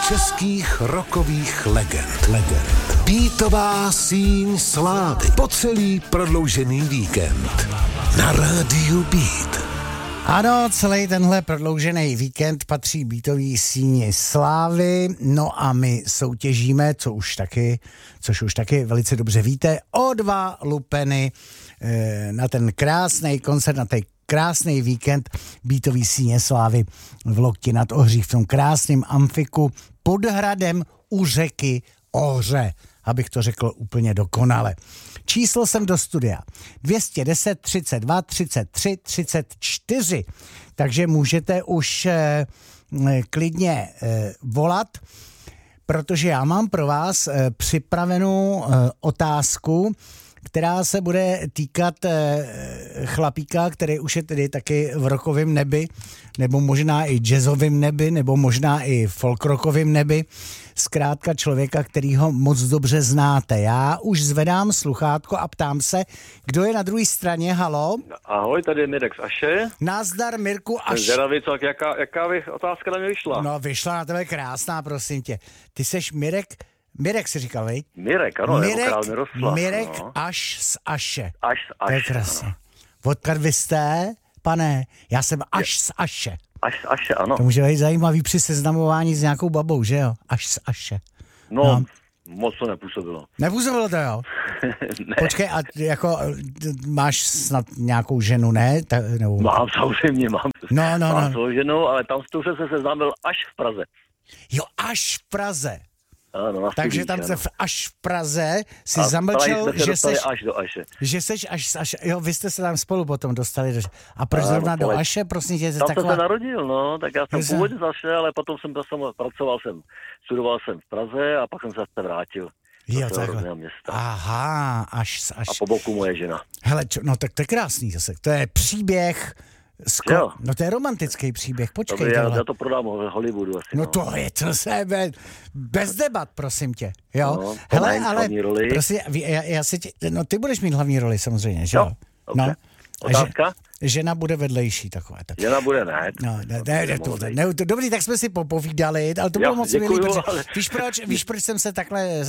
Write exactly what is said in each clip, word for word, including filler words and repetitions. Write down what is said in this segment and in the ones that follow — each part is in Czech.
českých rockových legend. legend. Beatová síň slávy po celý prodloužený víkend na rádiu Beat. Ano, celý tenhle prodloužený víkend patří Beatový síni slávy, no a my soutěžíme, co už taky, což už taky velice dobře víte, o dva lupeny e, na ten krásný koncert, na ten krásný víkend Beatový síně slávy v Lokti nad Ohří, v tom krásném amfiku pod hradem u řeky Ohře, abych to řekl úplně dokonale. Číslo jsem do studia dvě stě deset, třicet dva, třicet tři, třicet čtyři, takže můžete už eh, klidně eh, volat, protože já mám pro vás eh, připravenou eh, otázku, která se bude týkat eh, chlapíka, který už je tedy taky v rockovém nebi, nebo možná i jazzovém nebi, nebo možná i folkrockovém nebi. Zkrátka člověka, kterýho moc dobře znáte. Já už zvedám sluchátko a ptám se, kdo je na druhé straně, halo? Ahoj, tady je Mirek z Aše. Nazdar, Mirku, Aš. Zvědavý, co, jaká, jaká otázka na mě vyšla? No, vyšla na tebe krásná, prosím tě. Ty seš Mirek, Mirek si říkal, vej? Mirek, ano, Mirek, jako král Miroslav. Mirek no. Až z Aše. Až z Aše, To je krásně. Odkud vy jste, pane? Já jsem Až je. z Aše. Až z Aše, ano. To může být zajímavý při seznamování s nějakou babou, že jo? Až z Aše. No, no. moc to nepůsobilo. Nepůsobilo to, jo? Ne. Počkej, a jako máš snad nějakou ženu, ne? Ta, nebo... Mám, samozřejmě mám. No, no, mám no. svou ženu, ale tam s tou jsem se seznámil až v Praze. Jo, až v Praze. Ano, na Takže studích, tam se ano. v, až v Praze si A zamlčel, jsme se že seš, až do Aše. že seš až z Aše. Jo, vy jste se tam spolu potom dostali. Do... A proč Ano, zrovna do společně. Aše? Prosím tě, to Tam taková... jsem se narodil, no, tak já jsem Jsi- původně z Aše, ale potom jsem jsem pracoval jsem, studoval jsem v Praze a pak jsem se zase vrátil do Jo, svého takhle. rodného města. Aha, až z A Aše. po boku moje žena. Hele, čo, no tak to je krásný zase. To je příběh, sko... Jo. no to je romantický příběh, počkej. Dobře, já, tohle. já to prodám v Hollywoodu asi. No to je to sebe, bez debat, prosím tě, jo. No, Tom Hele, Hanks ale, hlavní roli. prosím, já, já si tě, no ty budeš mít hlavní roli samozřejmě, že Jo, jo? dobře. No. Otázka? Že, žena bude vedlejší taková. Tak. Žena bude ne. No, ne, ne, ne, to, ne, to, dobrý, tak jsme si popovídali, ale to bylo Jo, moc děkuju, milý, protože ale- víš proč, víš, proč jsem se takhle eh,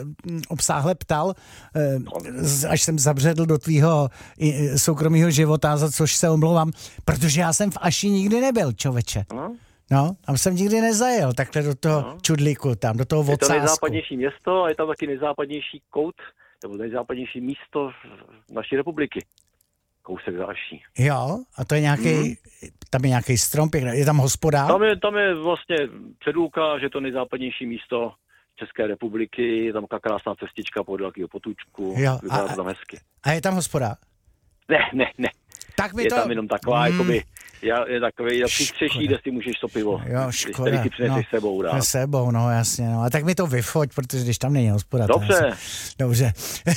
obsáhle ptal, eh, z- až jsem zabředl do tvýho eh, soukromého života, za což se omlouvám, protože já jsem v Aši nikdy nebyl, čověče. No, No, tam jsem nikdy nezajel, takhle do toho No. čudlíku tam, do toho je to odsázku. nejzápadnější město a je tam taky nejzápadnější kout, nebo nejzápadnější místo naší republiky. Kousek za Aší. Jo, a to je nějaký, Mhm. tam je nějaký strom pěkný, je tam hospoda? Tam je, tam je vlastně předůlka, že je to nejzápadnější místo České republiky, je tam taková krásná cestička po dalkého potůčku, Jo, vypadá a- to tam hezky. A je tam hospoda? Ne, ne, ne, Tak mi je to... tam jenom taková, Mm. jakoby, je, je takový přístřeší, Škoda. kde si můžeš to pivo, Jo, který škoda. si přineseš no, sebou dát. S sebou, no jasně. No. A tak mi to vyfoť, protože když tam není hospoda. to Dobře. asi- Dobře.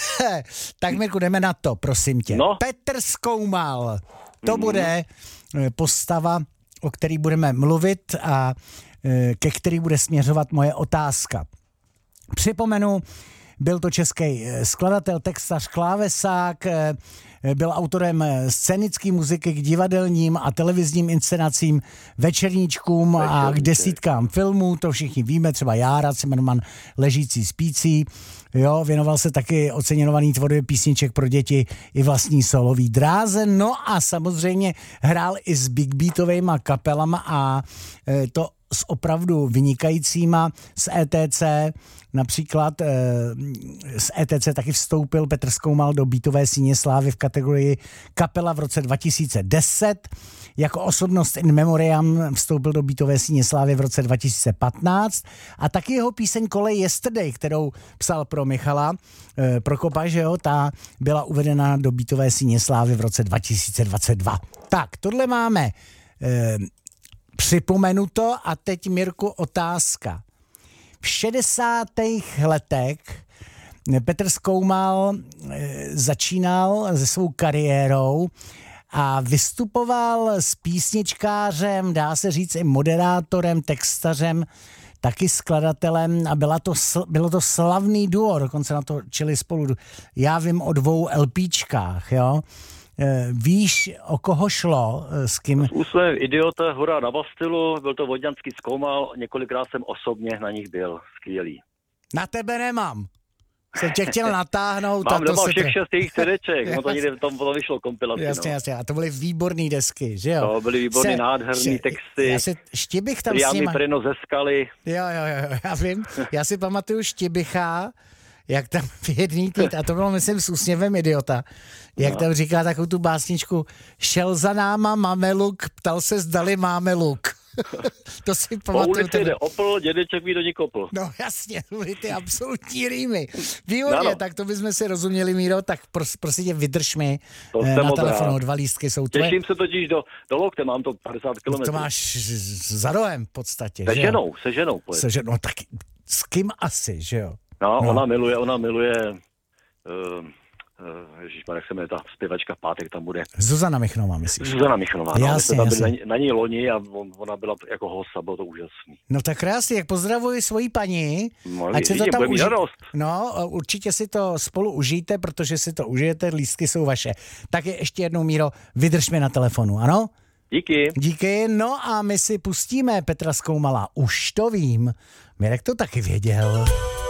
Tak Mirku, jdeme na to, prosím tě. No. Petr Zkoumal. To Mhm. bude eh, postava, o který budeme mluvit a eh, ke který bude směřovat moje otázka. Připomenu, byl to český eh, skladatel, textař, klávesák, eh, byl autorem eh, scénické muziky k divadelním a televizním inscenacím, večerníčkům a k Večerníček. desítkám filmů, to všichni víme, třeba Jára, Cimrman, Ležící spící. Jo, věnoval se taky oceňovaný tvorbě písniček pro děti i vlastní solový dráze. No a samozřejmě hrál i s big beatovejma kapelama a eh, to s opravdu vynikajícíma z E T C, například e, z E T C taky vstoupil Petr Zkoumal do Beatové síně slávy v kategorii kapela v roce dva tisíce deset. Jako osobnost in memoriam vstoupil do Beatové síně slávy v roce dva tisíce patnáct a taky jeho píseň Kolej Yesterday, kterou psal pro Michala e, Prokopa, že jo, ta byla uvedena do Beatové síně slávy v roce dva tisíce dvacet dva. Tak, tohle máme e, připomenuto a teď, Mirku, otázka. V šedesátých letech Petr Zkoumal e, začínal se svou kariérou a vystupoval s písničkářem, dá se říct i moderátorem, textařem, taky skladatelem a byla to, bylo to slavný duo, dokonce na to čili spolu. Já vím o dvou LPčkách, jo. víš, o koho šlo, s kým... S úsměvem idiota, hurá na Bastilu, byl to Vodňanský Zkoumal, několikrát jsem osobně na nich byl, skvělý. Na tebe nemám. Jsem tě chtěl natáhnout. Mám doma všech se... šest jejich cedeček, no to někde tam potom vyšlo kompilaci. Jasně, no. jasně, a to byly výborné desky, že jo? To byly výborné, nádherné texty. Já si Štibich tam s nima... Prino ze skaly. Jo, jo, jo, já vím. Já si pamatuju Štibicha, jak tam v jedný týd, a to bylo, myslím, s úsměvem idiota, jak no. tam říká takovou tu básničku, šel za náma máme luk, ptal se, zdali máme luk. To si pamatuju. Po ulici jde opl, dědeček ví do ní kopl. No jasně, byly ty absolutní rýmy. Výborně, no. Tak to bychom si rozuměli, Míro, tak pros, prosím tě, vydrž mi eh, na telefonu, dva lístky jsou tvoje. Těším se totiž do, do Lokte, mám to padesát kilometrů. To máš za rohem v podstatě, Se že ženou, se ženou. Pojď. Se ženou, no tak s kým asi, že jo? No, no. ona miluje, ona miluje... Uh, Uh, ježišmar, jak se jmenuje ta zpěvačka v pátek, tam bude. Zuzana Michnová, myslíš? Zuzana Michnová, no. Jasně, tam jasně. Na, na ní loni a on, ona byla jako host a bylo to úžasný. No tak krásně, jak pozdravuji svoji paní. No, ať se to tam uži... No, určitě si to spolu užijte, protože si to užijete, lístky jsou vaše. Tak je ještě jednou, Míro, vydrž mi na telefonu, ano? Díky. Díky, no a my si pustíme Petra Zkoumala. Už to vím. Mirek to taky věděl.